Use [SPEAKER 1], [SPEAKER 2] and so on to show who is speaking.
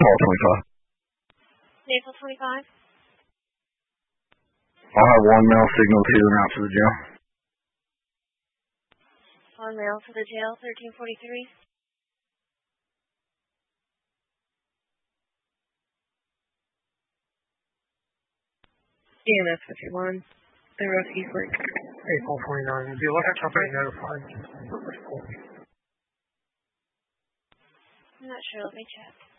[SPEAKER 1] Call 25.
[SPEAKER 2] Naples 25.
[SPEAKER 1] I'll have one male signal to and out to the jail.
[SPEAKER 2] One male to the jail, 1343.
[SPEAKER 3] EMS 51. The road Eastlake.
[SPEAKER 4] April 29. The electric company notified.
[SPEAKER 2] I'm not sure, let me check.